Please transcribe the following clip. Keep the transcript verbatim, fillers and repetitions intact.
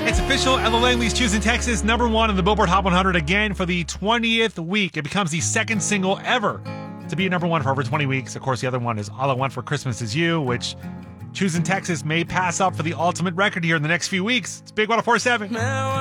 It's official. Ella Langley's Choosing Texas, number one on the Billboard Hot one hundred again for the twentieth week. It becomes the second single ever to be a number one for over twenty weeks. Of course, the other one is All I Want for Christmas Is You, which Choosing Texas may pass up for the ultimate record here in the next few weeks. It's Big one oh four point seven.